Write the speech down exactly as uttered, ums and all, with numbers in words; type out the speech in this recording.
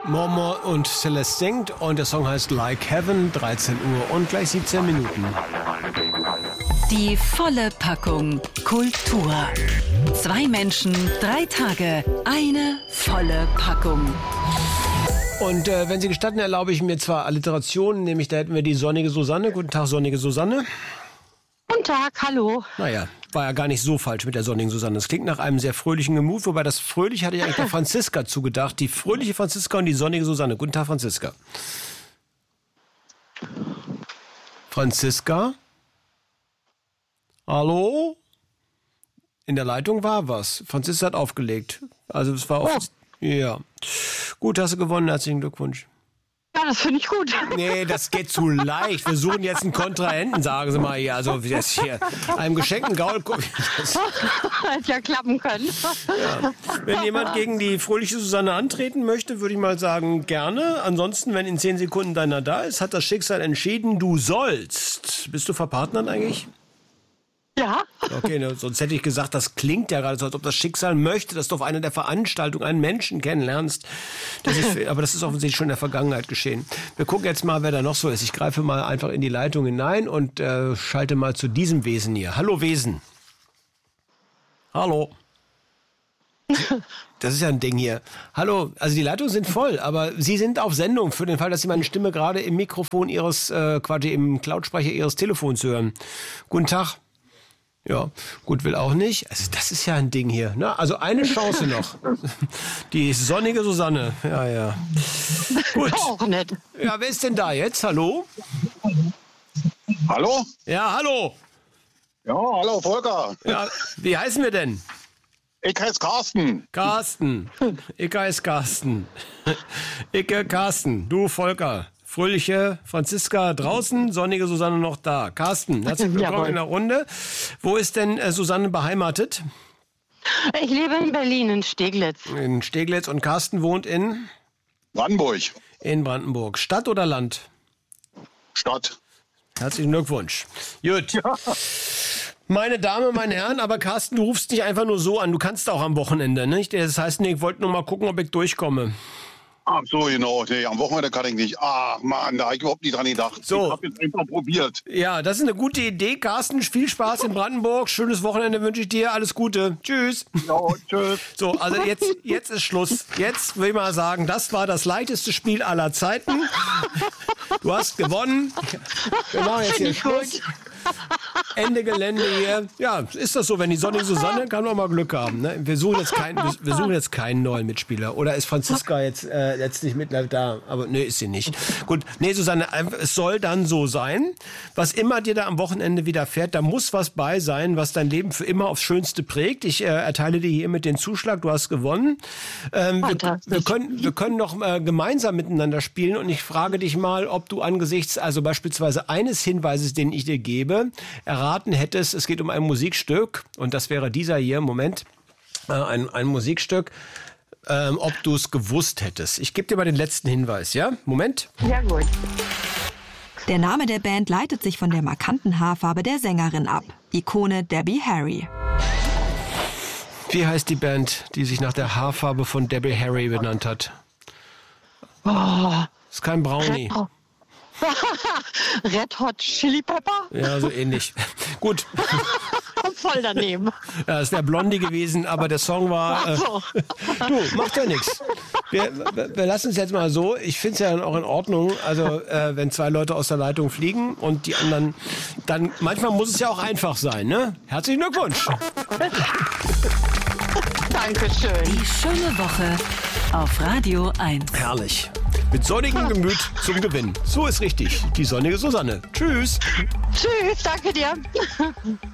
Momo und Celeste singt und der Song heißt Like Heaven, dreizehn Uhr und gleich siebzehn Minuten. Die volle Packung Kultur. Zwei Menschen, drei Tage, eine volle Packung. Und äh, wenn Sie gestatten, erlaube ich mir zwar Alliterationen, nämlich da hätten wir die sonnige Susanne. Guten Tag, sonnige Susanne. Guten Tag, hallo. Naja, war ja gar nicht so falsch mit der sonnigen Susanne. Das klingt nach einem sehr fröhlichen Gemut, wobei das fröhlich hatte ich eigentlich der Franziska zugedacht. Die fröhliche Franziska und die sonnige Susanne. Guten Tag, Franziska. Franziska? Hallo? In der Leitung war was. Franziska hat aufgelegt. Also es war oft. Oh. Ja. Gut, hast du gewonnen. Herzlichen Glückwunsch. Ja, das finde ich gut. Nee, das geht zu leicht. Wir suchen jetzt einen Kontrahenten, sagen Sie mal hier. Also jetzt hier einem geschenkten Gaul. Hätte ja klappen können. Ja. Wenn jemand gegen die fröhliche Susanne antreten möchte, würde ich mal sagen, gerne. Ansonsten, wenn in zehn Sekunden deiner da ist, hat das Schicksal entschieden, du sollst. Bist du verpartnert eigentlich? Ja. Okay, ne, sonst hätte ich gesagt, das klingt ja gerade so, als ob das Schicksal möchte, dass du auf einer der Veranstaltungen einen Menschen kennenlernst. Das ist, aber das ist offensichtlich schon in der Vergangenheit geschehen. Wir gucken jetzt mal, wer da noch so ist. Ich greife mal einfach in die Leitung hinein und äh, schalte mal zu diesem Wesen hier. Hallo Wesen. Hallo. Das ist ja ein Ding hier. Hallo, also die Leitungen sind voll, aber Sie sind auf Sendung für den Fall, dass Sie meine Stimme gerade im Mikrofon Ihres, äh, quasi im Lautsprecher Ihres Telefons hören. Guten Tag. Ja, gut, will auch nicht. Also das ist ja ein Ding hier. Ne? Also eine Chance noch. Die sonnige Susanne. Ja, ja. Gut. Auch nett. Ja, wer ist denn da jetzt? Hallo? Hallo? Ja, hallo. Ja, hallo Volker. Ja, wie heißen wir denn? Ich heiße Carsten. Carsten. Ich heiße Carsten. Ich Carsten. Du Volker. Fröhliche Franziska draußen, sonnige Susanne noch da. Carsten, herzlich willkommen Jawohl. in der Runde. Wo ist denn äh, Susanne beheimatet? Ich lebe in Berlin, in Steglitz. In Steglitz. Und Carsten wohnt in? Brandenburg. In Brandenburg. Stadt oder Land? Stadt. Herzlichen Glückwunsch. Gut. Ja. Meine Damen, meine Herren, aber Carsten, du rufst nicht einfach nur so an. Du kannst auch am Wochenende, nicht? Das heißt, nee, ich wollte nur mal gucken, ob ich durchkomme. Ach so, genau. Nee, am Wochenende kann ich nicht. Ach Mann, da habe ich überhaupt nicht dran gedacht. So. Ich habe jetzt einfach probiert. Ja, das ist eine gute Idee, Carsten. Viel Spaß in Brandenburg. Schönes Wochenende wünsche ich dir. Alles Gute. Tschüss. Ja, tschüss. So, also jetzt, jetzt ist Schluss. Jetzt will ich mal sagen, das war das leichteste Spiel aller Zeiten. Du hast gewonnen. Wir machen jetzt hier Schluss. Ende Gelände hier. Ja, ist das so, wenn die sonnige Susanne kann man mal Glück haben. Ne? Wir, suchen jetzt kein, wir, wir suchen jetzt keinen neuen Mitspieler. Oder ist Franziska jetzt äh, letztlich mit da? Aber nee, ist sie nicht. Gut, nee, Susanne, es soll dann so sein. Was immer dir da am Wochenende widerfährt, da muss was bei sein, was dein Leben für immer aufs Schönste prägt. Ich äh, erteile dir hiermit den Zuschlag, du hast gewonnen. Ähm, wir, wir, können, wir können noch äh, gemeinsam miteinander spielen und ich frage dich mal, ob du angesichts also beispielsweise eines Hinweises, den ich dir gebe, erraten hättest, es geht um ein Musikstück und das wäre dieser hier, Moment, äh, ein, ein Musikstück, ähm, ob du es gewusst hättest. Ich gebe dir mal den letzten Hinweis, ja? Moment. Ja, gut. Der Name der Band leitet sich von der markanten Haarfarbe der Sängerin ab. Ikone Debbie Harry. Wie heißt die Band, die sich nach der Haarfarbe von Debbie Harry benannt hat? Oh. Ist kein Brownie. Red, Red Hot Chili Pepper? Ja, so ähnlich. Gut. Voll daneben. Ja, es wäre Blondie gewesen, aber der Song war... Äh, Ach so. Du, macht ja nichts. Wir, wir, wir lassen es jetzt mal so. Ich finde es ja dann auch in Ordnung, also äh, wenn zwei Leute aus der Leitung fliegen und die anderen... Dann manchmal muss es ja auch einfach sein, ne? Herzlichen Glückwunsch. Dankeschön. Die schöne Woche auf Radio eins. Herrlich. Mit sonnigem Gemüt zum Gewinn. So ist richtig. Die sonnige Susanne. Tschüss. Tschüss, danke dir.